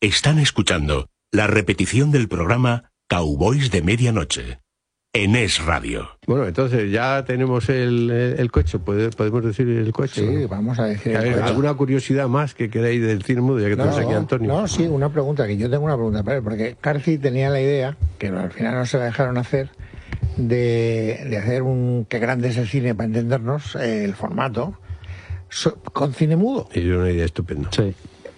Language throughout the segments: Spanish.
Están escuchando la repetición del programa Cowboys de Medianoche en Es Radio. Bueno, entonces ya tenemos el coche, podemos decir el coche. Sí, ¿no? vamos a decir. A ver, ¿alguna curiosidad más que queráis del cine mudo, ya que tenemos aquí a Antonio? No, sí, una pregunta, que yo tengo una pregunta para él, porque Carci tenía la idea, que al final no se la dejaron hacer, de hacer qué grande es el cine, para entendernos, el formato, con cine mudo. Y una idea estupenda. Sí.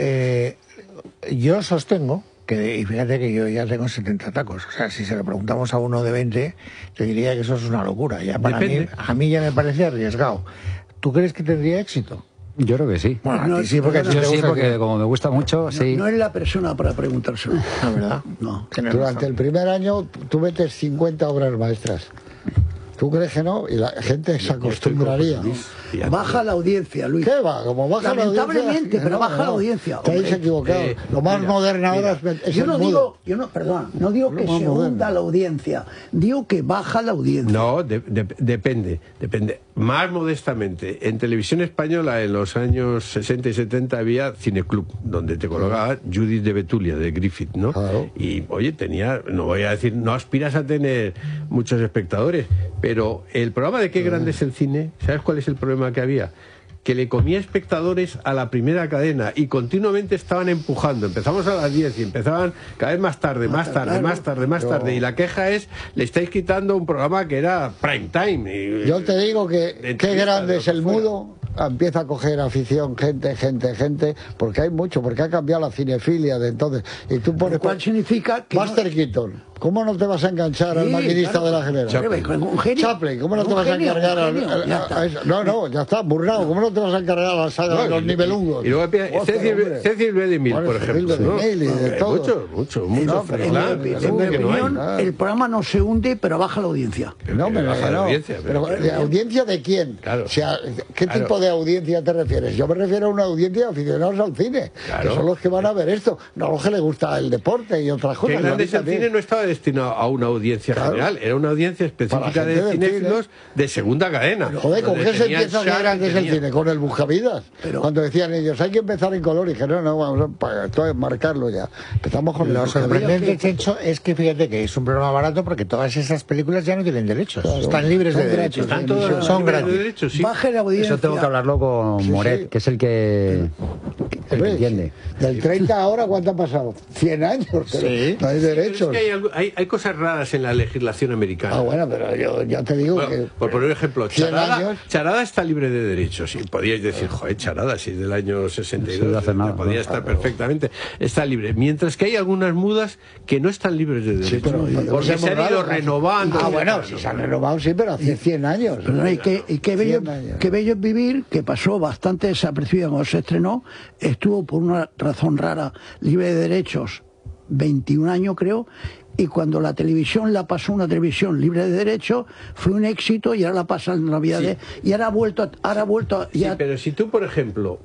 Yo sostengo y fíjate que yo ya tengo 70 tacos. O sea, si se lo preguntamos a uno de 20, yo diría que eso es una locura. Ya para mí, a mí ya me parece arriesgado. ¿Tú crees que tendría éxito? Yo creo que sí. Bueno, a ti sí, porque yo sí, porque como me gusta mucho, sí. No es la persona para preguntárselo. La verdad. No. Durante el primer año tú metes 50 obras maestras. ¿Tú crees que no? Y la gente se acostumbraría. Baja la audiencia, Luis. ¿Qué va? Como baja la audiencia. Lamentablemente, pero baja la audiencia. Estáis equivocados. Lo más moderno ahora es yo el no mudo. no digo que se hunda la audiencia, digo que baja la audiencia. No, depende. Más modestamente, en televisión española en los años 60 y 70 había Cineclub, donde te colocaba Judith de Betulia, de Griffith, ¿no? Claro. Y, oye, no voy a decir, no aspiras a tener muchos espectadores, pero el programa de Qué grande es el cine, ¿sabes cuál es el problema que había? Que le comía espectadores a la primera cadena y continuamente estaban empujando. Empezamos a las 10 y empezaban cada vez más tarde. Y la queja es, le estáis quitando un programa que era prime time. Yo te digo que Qué grande es el mudo. Empieza a coger afición, gente, porque hay mucho, porque ha cambiado la cinefilia de entonces. Y tú pones... ¿Cuál significa que Buster Keaton, ¿cómo no te vas a enganchar al maquinista de la general? Chaplin, ¿cómo no te vas a encargar a eso? No, ya está, Murnau, ¿cómo no te vas a encargar a la saga de los nivelungos? Y luego Cecil B. DeMille, por ejemplo. Mucho. En mi opinión, el programa no se hunde, pero baja la audiencia. Baja la audiencia. Pero ¿de audiencia de quién? Claro. O sea, ¿qué tipo de audiencia te refieres? Yo me refiero a una audiencia de aficionados al cine, que son los que van a ver esto, no los que les gusta el deporte y otras cosas. Qué grande es el cine no estaba destinado a una audiencia general, era una audiencia específica de cinéfilos de segunda cadena. Pero, joder, ¿con qué se empieza Qué grande es el cine? Con el Buscavidas. Cuando decían ellos, hay que empezar en color, y dije, no, vamos a marcarlo ya. Empezamos con lo sorprendente, Chencho, es que fíjate que es un programa barato porque todas esas películas ya no tienen derechos. Claro. Están libres de derechos. Son gratis. Sí. Baje la audiencia. Eso tengo que hablarlo con Moret, que es el que entiende. Del 30 ahora, ¿cuánto ha pasado? 100 años, pero no hay derechos. Es que hay cosas raras en la legislación americana. Bueno, pero yo ya te digo que... Por poner un ejemplo, Charada está libre de derechos. Y podíais decir, joder, Charada, si es del año 62, podía estar perfectamente. Está libre. Mientras que hay algunas mudas que no están libres de derechos. Porque se han ido renovando. Si se han renovado, sí, pero hace 100 años. Y qué bello es vivir, que pasó bastante desapercibida cuando se estrenó, estuvo por una razón rara libre de derechos 21 años creo, y cuando la televisión la pasó una televisión libre de derechos fue un éxito, y ahora la pasan en Navidades y ahora ha vuelto pero si tú, por ejemplo,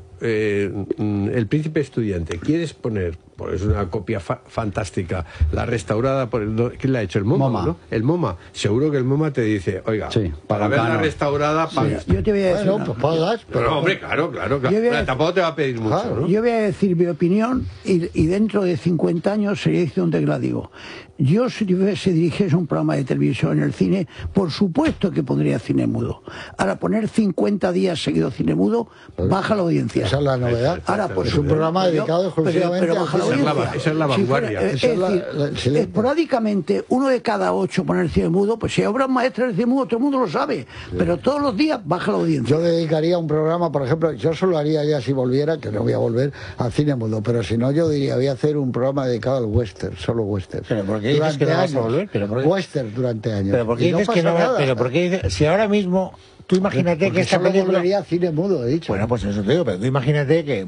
El Príncipe Estudiante, quieres poner, pues es una copia fantástica, la restaurada por ¿quién la ha hecho? El MoMA, ¿no? El MoMA, seguro que el MoMa te dice, oiga, para verla restaurada pagas. Yo te voy a decir pues pagas, pero no, hombre, claro, pero tampoco te va a pedir mucho, ¿no? Yo voy a decir mi opinión, y dentro de 50 años sería donde la digo. Yo, si dirigiese un programa de televisión en el cine, por supuesto que pondría cine mudo. Ahora, poner 50 días seguidos cine mudo, baja la audiencia. Esa es la novedad. Ahora, pues, es un programa dedicado exclusivamente a baja la audiencia. Esa es la vanguardia. Es decir, esporádicamente, uno de cada 8 poner cine mudo, pues si hay obras maestras de cine mudo, todo el mundo lo sabe. Pero todos los días baja la audiencia. Yo dedicaría un programa, por ejemplo, yo solo haría ya si volviera, que no voy a volver, al cine mudo, pero si no, yo diría, voy a hacer un programa dedicado al western, solo western. Pero ¿por qué dices que no vas a volver? Western durante años. Pero ¿por qué dices que no vas a volver? Pero ¿por qué dices, si ahora mismo tú imagínate que esta película volvería cine mudo, he dicho. Bueno, pues eso te digo, pero tú imagínate que,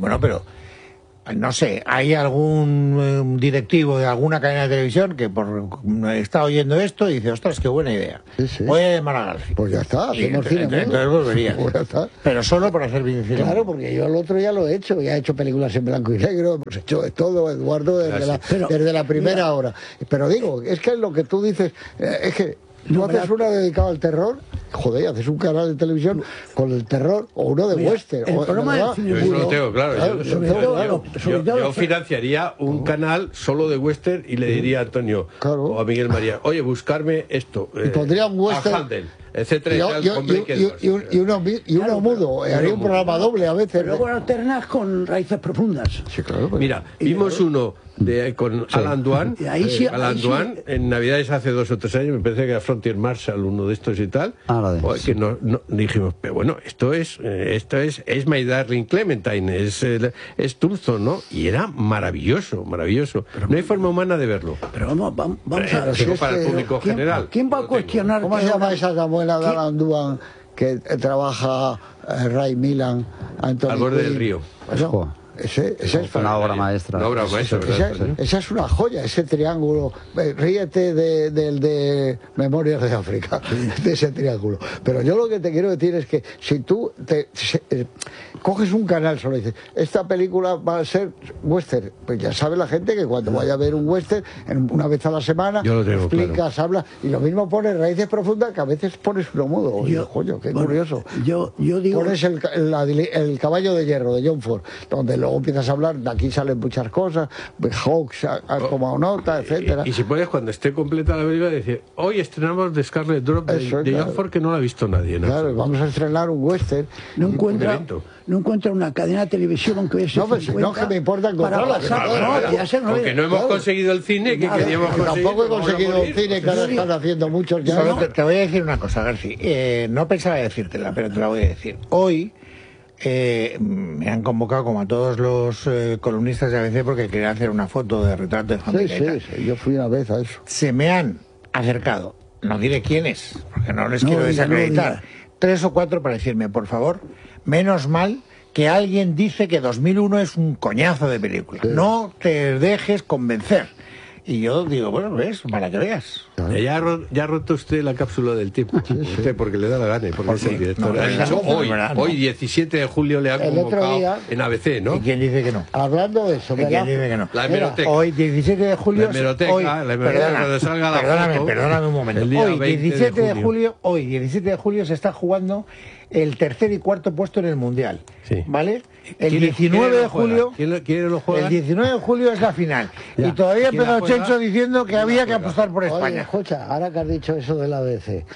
no sé, hay algún directivo de alguna cadena de televisión que está oyendo esto y dice, ostras, qué buena idea. Voy a llamar a García. Pues ya está, hacemos cine mudo. Entonces volvería. Pues ya está. Pero solo por hacer cine mudo. Claro, porque yo el otro ya lo he hecho. Ya he hecho películas en blanco y negro. Hemos hecho de todo, Eduardo, desde la primera hora. Pero digo, es que lo que tú dices, es que tú haces una dedicada al terror, joder, haces un canal de televisión con el terror o uno de western. El programa del cine yo eso lo tengo claro. Yo sobre financiaría un canal solo de western y le diría a Antonio o a Miguel María, oye, buscarme esto. Y pondría un western. A Handel, etcétera. Y uno mudo. Haría un programa doble a veces. Pero luego alternas con Raíces Profundas. Sí, claro. Mira, vimos uno con Alan Dwan. Alan Dwan, en Navidades hace 2 o 3 años, me parece que era Frontier Marshall, uno de estos y tal. Que no, dijimos, pero bueno, esto es My Darling Clementine, es Tulson, ¿no? Y era maravilloso. Pero no hay forma humana de verlo. Pero vamos a ver. Para el público general. ¿Quién va a cuestionar? ¿Cómo se llama esa abuela de Alan Dwan que trabaja Ray Milland, Anthony al borde Quinn? del río? Bueno, ese es una obra maestra. Una obra maestra, ¿verdad? Esa es una joya, ese triángulo. Ríete de Memorias de África, de ese triángulo. Pero yo lo que te quiero decir es que si tú coges un canal solo y dices, esta película va a ser western, pues ya sabe la gente que cuando vaya a ver un western, una vez a la semana, explicas, hablas, y lo mismo pones Raíces Profundas, que a veces pones uno mudo. Coño, qué curioso. Yo digo... Pones el Caballo de Hierro de John Ford, donde luego empiezas a hablar, de aquí salen muchas cosas, Hawks ha tomado nota, etcétera. Y si puedes, cuando esté completa la película, decir, hoy estrenamos The Scarlet Drop de John Ford, que no la ha visto nadie, ¿no? Claro, vamos a estrenar un western. No encuentra una cadena de televisión, aunque hubiese no, que me importa encontrarla. Porque no hemos conseguido el cine que queríamos conseguir. Tampoco he conseguido el cine, que ahora están haciendo muchos ya. Solo te voy a decir una cosa, García. No pensaba decírtela, pero te la voy a decir. Hoy me han convocado, como a todos los columnistas de ABC, porque quería hacer una foto de retrato de familia. Sí, yo fui una vez a eso. Se me han acercado, no diré quiénes, porque no les quiero desacreditar, 3 o 4 para decirme, por favor, menos mal que alguien dice que 2001 es un coñazo de película. Sí. No te dejes convencer. Y yo digo, bueno, ves, para que veas. Ya ha roto usted la cápsula del tiempo. Usted, porque le da la gana, porque es el director. Ha dicho hoy, 17 de julio, le han convocado en ABC, ¿no? ¿Y quién dice que no? Hablando de eso, ¿quién dice que no? La hemeroteca. Hoy, 17 de julio... La hemeroteca, cuando salga la foto. Perdóname un momento. Hoy, 17 de julio se está jugando el tercer y cuarto puesto en el Mundial. Sí. ¿Vale? El 19 de julio... ¿Quién lo juega? El 19 de julio es la final. Ya. Y todavía empezó Chencho diciendo que había que apostar por España. Oye, escucha, ahora que has dicho eso del ABC,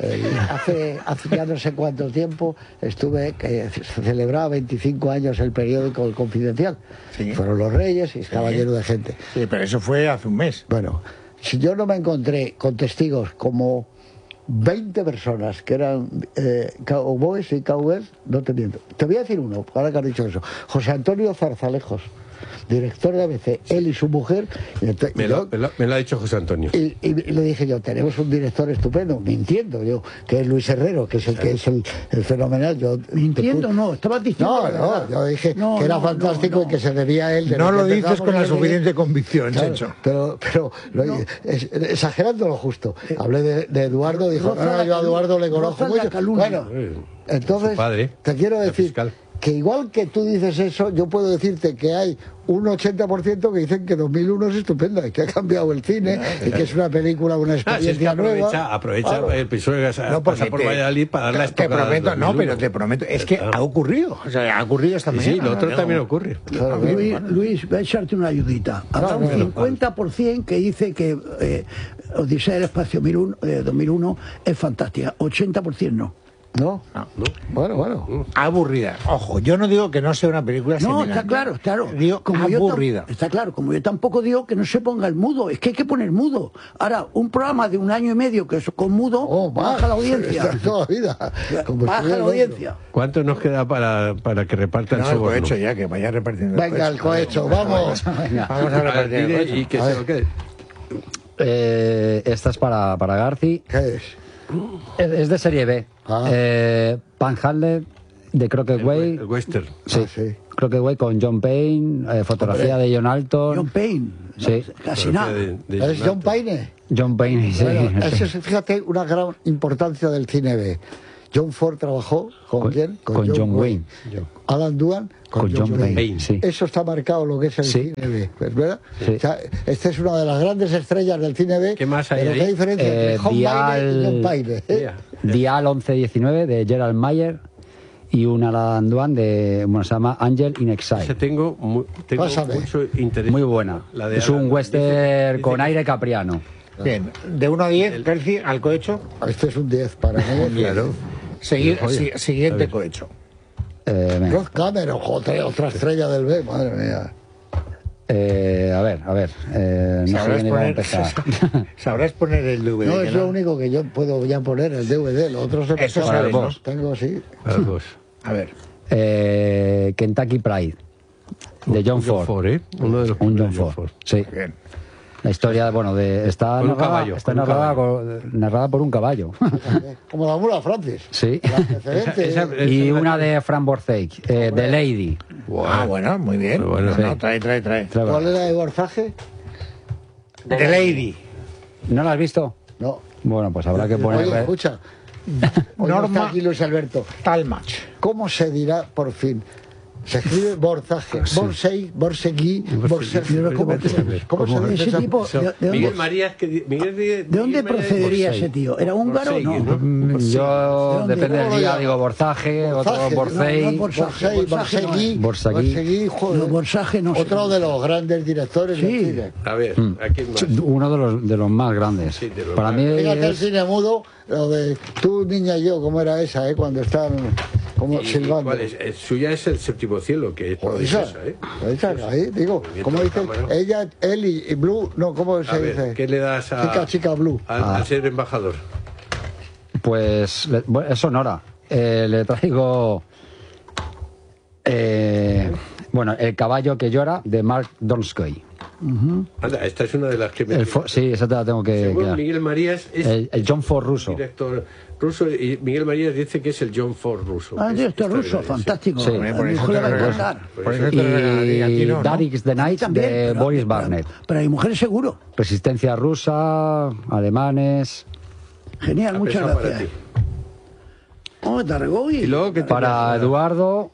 hace ya no sé cuánto tiempo estuve, que se celebraba 25 años el periódico El Confidencial. Sí. Fueron los Reyes y estaba lleno de gente. Sí, pero eso fue hace un mes. Bueno, si yo no me encontré con testigos como 20 personas que eran cowboys y cowgirls, no te miento. Te voy a decir uno, ahora que has dicho eso. José Antonio Zarzalejos, director de ABC, él y su mujer. Me lo ha dicho José Antonio. Y le dije yo, tenemos un director estupendo, mintiendo yo, que es Luis Herrero, que es el fenomenal. Yo, mintiendo no, estabas diciendo. No, yo dije que era fantástico y que se debía a él. No lo dices con la suficiente convicción, Chencho. Pero exagerando lo justo. Hablé de Eduardo, dijo, yo a Eduardo le conozco mucho. Bueno, entonces, te quiero decir que igual que tú dices eso, yo puedo decirte que hay un 80% que dicen que 2001 es estupenda y que ha cambiado el cine y que es una película, una experiencia nueva. Aprovecha el episorio que pasa por Valladolid para dar la estocada. Te prometo, no, pero te prometo, es que ha ocurrido. O sea, ha ocurrido esta mañana. Sí, lo otro también ocurre. Luis, voy a echarte una ayudita. Habrá un 50% que dice que Odisea del Espacio 2001 es fantástica, 80% no. No. Bueno. Aburrida. Ojo, yo no digo que no sea una película seminal. No, está claro. Digo, como aburrida. Está claro, como yo tampoco digo que no se ponga el mudo, es que hay que poner mudo. Ahora, un programa de 1 año y medio que es con mudo, baja la audiencia. Toda la vida. Baja la audiencia. ¿Cuánto nos queda para que reparta el soborno? El cohecho ya, que vaya repartiendo. Venga, el cohecho, vamos. Vamos a repartir el cohecho. Y que se lo quede. Esta es para Garci. ¿Qué es? Es de serie B. Panhandle de Crockett Way. El western. Sí. Crockett Way con John Payne, fotografía de John Alton. John Payne. Sí. Casi nada. ¿Es John Payne? John Payne, sí. Bueno, eso es, fíjate, una gran importancia del cine B. John Ford trabajó ¿con quién? Con John Wayne. Alan Dwan con John Payne. Sí. Eso está marcado lo que es el cine B, ¿verdad? Sí. O sea, esta es una de las grandes estrellas del cine B. ¿Qué más hay ahí? ¿Qué diferencia entre John Payne y John Payne? Dial 1119 de Gerald Mayer y una Alan Dwan de, bueno, se llama Angel in Exile. Ese tengo mucho interés. Muy buena. Es un western con aire capriano. Bien, de 1 a 10, Percy, al cohecho. Este es un 10 para mí. Claro. Siguiente cohecho. Rod Cameron, joder, otra estrella del B, madre mía. A ver. No sé dónde iba a empezar. Sabrás poner el DVD. No, es lo único que yo puedo ya poner, el DVD. Lo otro se me Eso escapa. sabes, ¿no? Tengo así. A ver. Kentucky Pride de John Ford. Uno de los Un John primeros Ford. Sí. Bien. La historia, bueno, está Con un caballo, está con un narrada por un caballo. Como la mula Francis. Sí. El antecedente. Y una de Fran Borthake, The Lady. Ah, bueno, muy bien. Muy bueno. No, trae. ¿Cuál era de Borzaje? The Lady. ¿No la has visto? No. Bueno, pues habrá que poner... Oye, escucha. Hoy no está aquí Luis Alberto. Talmach. ¿Cómo se dirá por fin? Se escribe Borzaje, Borsegui, ¿Cómo se dice? Ese tipo, Miguel Marías. ¿de dónde procedería ese tío? ¿Era húngaro o no? Yo, depende del día, digo Borzaje, otro Borcey. Borsegui, No, Borzaje no sé. otro de los grandes directores del cine. A ver, aquí más. Uno de los más grandes. Sí, de los Para más mí Fíjate el es... cine mudo, lo de tú, niña y yo, ¿cómo era esa, cuando estaban como silbando? ¿Cuál es? Suya es El séptimo cielo, que es Pues preciosa, esa, ahí, digo, ¿cómo dice? Ella, él y Blue, no, ¿cómo se A ver, dice? ¿qué le das a Chica Blue. al ser embajador? Pues es sonora. Le traigo... bueno, El caballo que llora, de Mark Donskoy. Anda, esta es una de las que me... Sí, esa te la tengo que Según dar. Miguel Marías es El John Ford ruso. director ruso, y Miguel Marías dice que es el John Ford ruso. Ah, Es director ruso, extraordinario, fantástico. Sí. A mi hijo le va a encantar. Por eso te regalé a ti, Y ¿no? Dark's the Night, También, de pero- Boris pero- Barnett. Pero hay mujeres seguro. Resistencia rusa, alemanes... Genial, muchas Pesado para gracias. ti. Oh, Tarragoi. Y luego que Para Eduardo,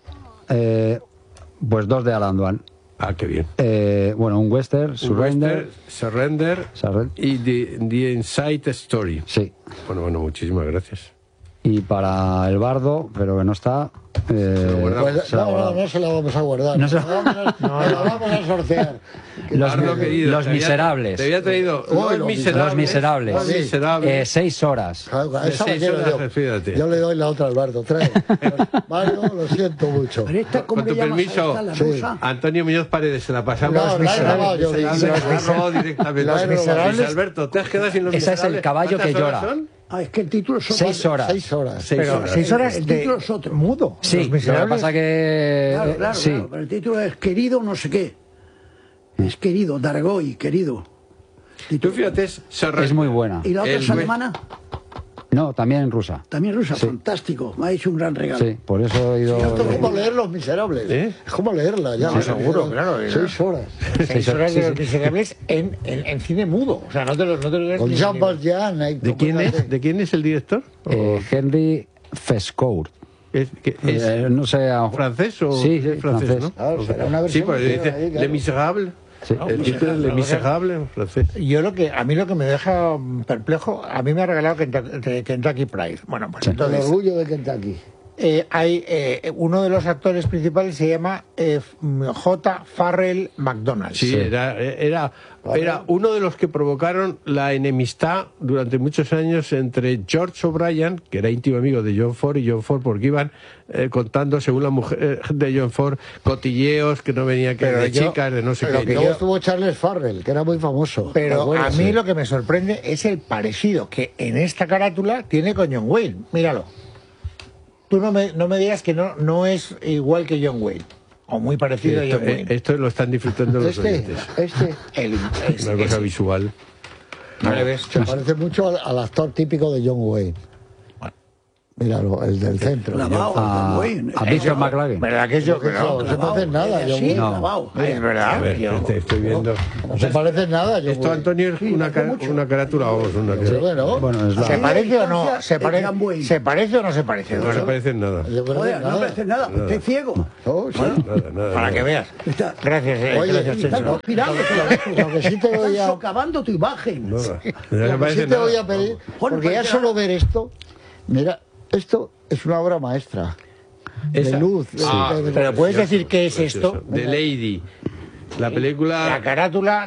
pues 2 de Alan Dwan. Ah, qué bien. Bueno, un western, Surrender. Surrender y The Inside Story. Sí. Bueno, muchísimas gracias. Y para el bardo, pero que no está... Pues, se la guardamos. no se la vamos a guardar. No se la- la vamos a sortear. Bardo querido, Los te había- Miserables. Te había traído Los Los Miserables. Los Miserables. 6 horas. Claro, a esa De la 6 quiero horas, yo. fíjate. Yo le doy la otra al Bardo. Trae. Bardo, lo siento mucho. Pero esta, ¿cómo Con tu le llamas a permiso, esta, la sí. rusa? Antonio Muñoz Paredes, se la pasamos. No, la he grabado yo, Se la Los ha robado directamente. Los Miserables. Luis Alberto, ¿te has quedado sin Los Esa es El Miserables? caballo que ¿Cuántas horas llora. son? Ah, es que el título es otro. 6 horas. 6 horas. Pero 6 horas El de título es otro. mudo. Sí, Los lo que Miserables. pasa que... Claro, sí. claro, pero el título es Querido no sé qué. Es querido, Dargoy, querido. Tú fíjate, Es muy buena. ¿Y la otra El es alemana? No, también en rusa. También rusa, Sí. fantástico. Me ha hecho un gran regalo. Sí, por eso he ido... Esto es como leer Los Miserables. ¿Eh? Es como leerla ya. Sí, seguro, claro. 6 horas. 6 horas de Sí, Los Miserables en cine mudo. O sea, no te lo lees Con ni- Jean ni- Valjean. ¿De quién es? ¿De quién es el director? Henry Fescourt. ¿Es No sé... a lo mejor- francés o Sí, es francés, francés. ¿no? Claro, será una Sí, versión. pues que dice tiene ahí, claro. Les Miserables. Sí. El título es Les Miserables en francés. A mí lo que me deja perplejo, a mí me ha regalado Kentucky Pride. Bueno, pues El entonces orgullo de Kentucky. hay uno de los actores principales se llama J. Farrell McDonald. Sí, era uno de los que provocaron la enemistad durante muchos años entre George O'Brien, que era íntimo amigo de John Ford, y John Ford, porque iban contando, según la mujer de John Ford, cotilleos que no venían que Pero de yo- chicas, de no sé pero qué. que Luego yo- estuvo Charles Farrell, que era muy famoso. Pero ¿Te a acuerdas? mí lo que me sorprende es el parecido que en esta carátula tiene con John Wayne. Míralo. Tú no me digas que no es igual que John Wayne. O muy parecido a John Wayne. Esto lo están disfrutando los oyentes. Una cosa visual. ¿No le ves? Se parece mucho al actor típico de John Wayne. Míralo, el del centro. Clavao, Dargoy. A Bishop McLagan. ¿Verdad que yo? No se parece en nada, John Sí, Wayne. clavao. Es A verdad. ver, yo- te estoy viendo. No se parece en nada, John Esto, Wayne. Antonio, es una carátula o es una Pero bueno, Bueno, es la... ¿Se parece o no? distancia es John Wayne. ¿Se parece o no se parece? no se parece en nada. yo creo que Joder, no nada. parece nada. Estoy ciego. No, sí. Nada. Para que veas. Está- Gracias, Oye, gracias, y Chencho. tanto- Mirando, Lo que sí te voy están a... socavando tu imagen. Nada. No Lo se que parece sí te voy nada. a pedir, Bueno, porque ya pues solo ver esto, Mira, esto es una obra maestra. Esa. De luz. Pero puedes decir qué es esto. The Lady. La película La carátula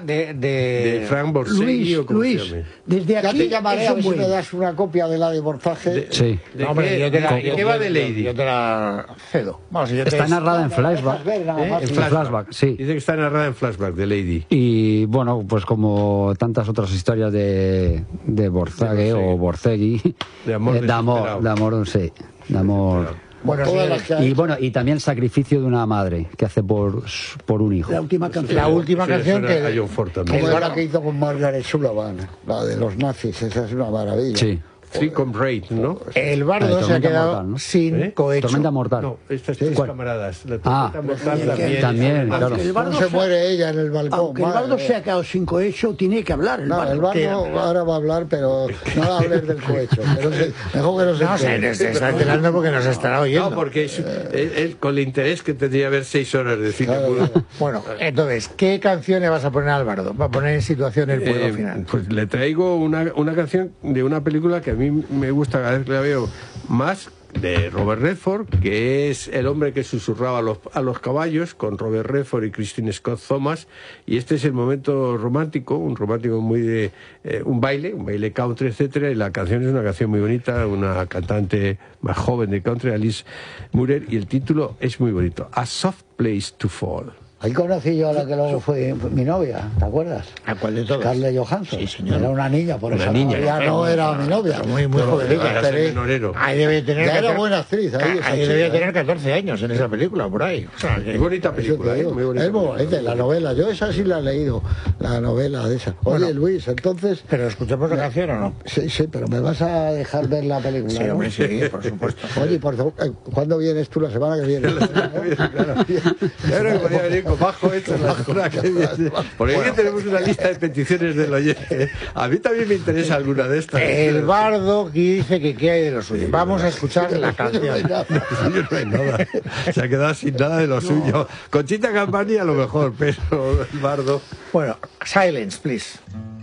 de Frank Borzage, o como se Luis, llame. desde Ya aquí te llamaré es a un ver si buen. me das una copia de la de Borzaje. Sí. ¿De Hombre, qué, yo te la- de qué va The Lady? Yo te la cedo. Vamos, yo te- Está narrada en flashback. Ver nada más. En En flashback, sí. Dice que está narrada en flashback, The Lady. Y bueno, pues como tantas otras historias de Borzage o Borzegui, De amor desesperado. de amor, sí, de amor. Bueno, Todas señores, las que ha Y hecho. bueno, y también el sacrificio de una madre que hace por un hijo. La última canción. la última Sí, canción suena que... a John Ford también. Como la que hizo con Margaret Sullivan, la de los nazis, esa es una maravilla. Sí. Freakum Raid, ¿no? El bardo se ha Tormenta quedado mortal, ¿no? sin ¿Eh? cohecho. Tormenta mortal. No, estas tres ¿Cuál? camaradas. La Ah, Tormenta Mortal también, claro. Aunque el ¿Cómo bardo se se- muere ella en el balcón? Aunque el bardo Madre se ha quedado sin cohecho, tiene que hablar. El No, bardo. el bardo ahora va a hablar, pero no va a hablar del cohecho. Pero mejor que no se No, entere. se está enterando porque nos estará oyendo. No, porque él, con el interés que tendría ver 6 horas de cine. Bueno, entonces, ¿qué canciones vas a poner al bardo? Va a poner en situación el pueblo final. Pues le traigo una canción de una película que a mí me gusta cada vez que la veo más, de Robert Redford, que es el hombre que susurraba a los caballos, con Robert Redford y Christine Scott Thomas, y este es el momento romántico, un romántico muy de un baile country, etcétera, y la canción es una canción muy bonita, una cantante más joven de country, Alice Murer, y el título es muy bonito, A Soft Place to Fall. Ahí conocí yo a la que luego fue mi novia, ¿te acuerdas? ¿A cuál de todos? Scarlett Johansson. Sí, señor. Era una niña, por Una eso. niña. Ya no era mi novia. Muy jovencita. Ahora es el menorero. Ahí debe tener... Ya era 14 buena actriz. Ahí, esa ahí chica, debía ¿eh? tener 14 años en esa película, por ahí. O sea, Muy que... bonita Eso película, te digo. muy bonita. Es muy bonita, la novela. Yo esa sí la he leído, la novela de esa. Oye, Bueno. Luis, entonces... ¿Pero escuchamos la canción o no? Sí, pero me vas a dejar ver la película, Sí, ¿no? hombre, sí, por supuesto. Oye, por favor, ¿cuándo vienes tú? La semana que viene. Claro. Yo creo que podría venir con bajo esto la semana que viene. Porque aquí tenemos una lista de peticiones del oyente. A mí también me interesa alguna de estas. El bardo aquí dice que qué hay de lo suyo. Vamos a escuchar la canción. Suyo no hay nada. Se ha quedado sin nada de lo suyo. Conchita Campani a lo mejor, pero el bardo. Bueno, silence, please.